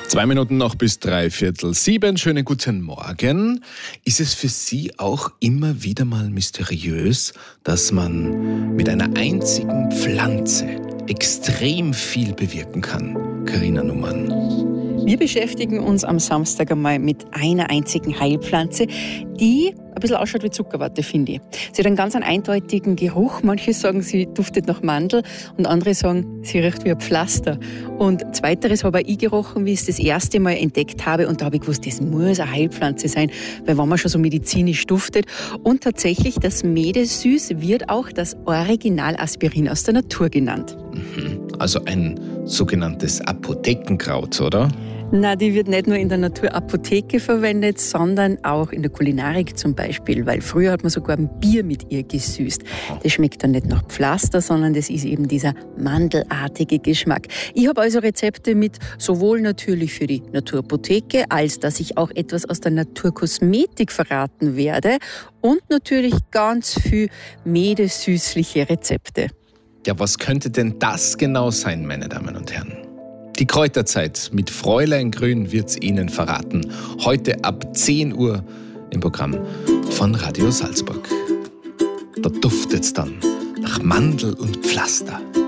2 Minuten noch bis 6:45. Schönen guten Morgen. Ist es für Sie auch immer wieder mal mysteriös, dass man mit einer einzigen Pflanze extrem viel bewirken kann? Carina Nummern. Wir beschäftigen uns am Samstag einmal mit einer einzigen Heilpflanze, die ein bisschen ausschaut wie Zuckerwatte, finde ich. Sie hat einen ganz eindeutigen Geruch. Manche sagen, sie duftet nach Mandel und andere sagen, sie riecht wie ein Pflaster. Und zweiteres habe ich gerochen, wie ich es das erste Mal entdeckt habe. Und da habe ich gewusst, das muss eine Heilpflanze sein, weil wenn man schon so medizinisch duftet. Und tatsächlich, das Medesüß wird auch das Original-Aspirin aus der Natur genannt. Also ein sogenanntes Apothekenkraut, oder? Na, die wird nicht nur in der Naturapotheke verwendet, sondern auch in der Kulinarik zum Beispiel, weil früher hat man sogar ein Bier mit ihr gesüßt. Das schmeckt dann nicht nach Pflaster, sondern das ist eben dieser mandelartige Geschmack. Ich habe also Rezepte mit, sowohl natürlich für die Naturapotheke, als dass ich auch etwas aus der Naturkosmetik verraten werde und natürlich ganz viel medesüßliche Rezepte. Ja, was könnte denn das genau sein, meine Damen und Herren? Die Kräuterzeit mit Fräulein Grün wird's Ihnen verraten. Heute ab 10 Uhr im Programm von Radio Salzburg. Da duftet's dann nach Mandel und Pflaster.